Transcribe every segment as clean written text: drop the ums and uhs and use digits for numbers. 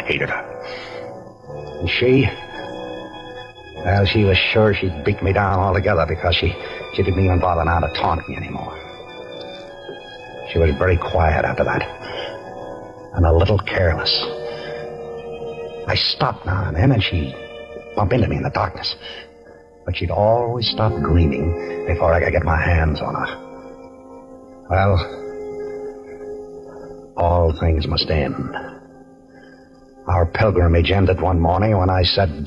hated her. And she... Well, she was sure she'd beat me down altogether because she didn't even bother now to taunt me anymore. She was very quiet after that. And a little careless. I stopped now and then, and she'd bump into me in the darkness. But she'd always stop dreaming before I could get my hands on her. Well, all things must end. Our pilgrimage ended one morning when I said...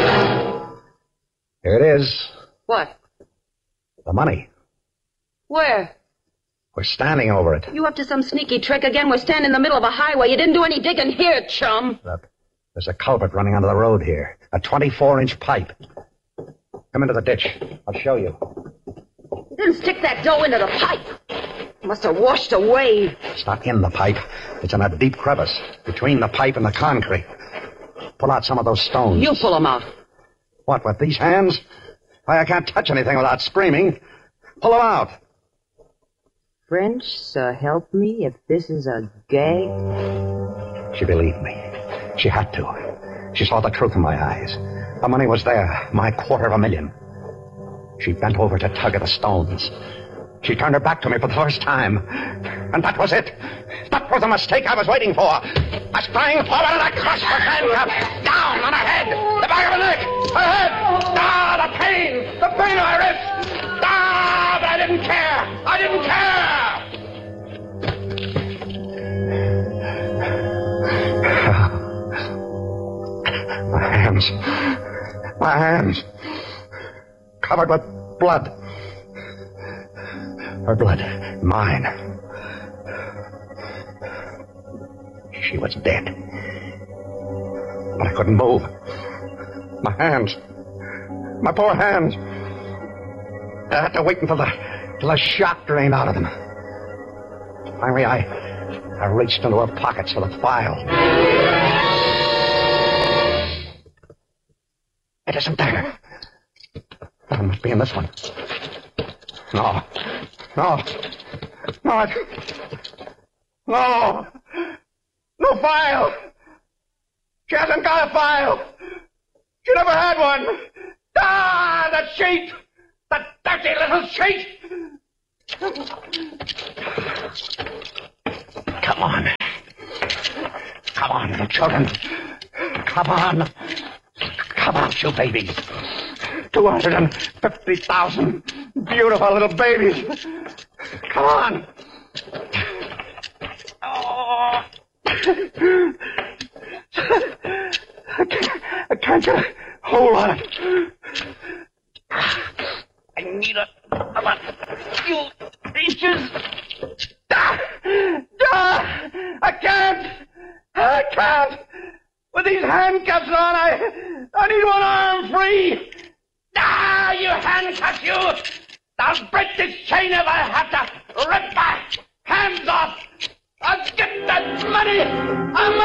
Here it is. What? The money. Where? We're standing over it. You up to some sneaky trick again? We're standing in the middle of a highway. You didn't do any digging here, chum. Look, there's a culvert running under the road here. A 24-inch pipe. Come into the ditch. I'll show you. You didn't stick that dough into the pipe. It must have washed away. It's not in the pipe. It's in a deep crevice between the pipe and the concrete. Pull out some of those stones. You pull them out. What, with these hands? Why, I can't touch anything without screaming. Pull them out. French, so help me if this is a gag. She believed me. She had to. She saw the truth in my eyes. The money was there, my $250,000. She bent over to tug at the stones. She turned her back to me for the first time. And that was it. That was the mistake I was waiting for. I sprang forward and I crushed her handcuff. Down on her head. The back of her neck. Her head. Ah, the pain. The pain of my wrist. Ah, but I didn't care. I didn't care. My hands. My hands. Covered with blood. Her blood. Mine. She was dead. But I couldn't move. My hands. My poor hands. I had to wait until the shock drained out of them. Finally, I reached into her pockets for the file. It isn't there. It must be in this one. No. No. No. No. No file. She hasn't got a file. She never had one. Ah, that cheat. That dirty little cheat. Come on. Come on, little children. Come on. Come on, you babies. 250,000 beautiful little babies. Come on. Oh. I can't get a hold on it. I need about a few inches. I can't. With these handcuffs on, I need one arm free. You handcuff you! I'll break this chain if I have to rip my hands off! I'll get that money!